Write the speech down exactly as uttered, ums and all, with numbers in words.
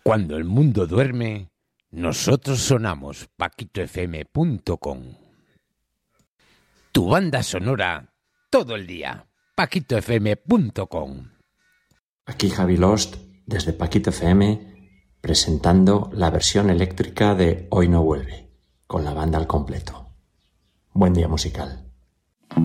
Cuando el mundo duerme, nosotros sonamos. Paquito F M punto com. Tu banda sonora todo el día. Paquito F M punto com. Aquí Javi Lost desde Paquito F M presentando la versión eléctrica de Hoy no vuelve, con la banda al completo. Buen día musical.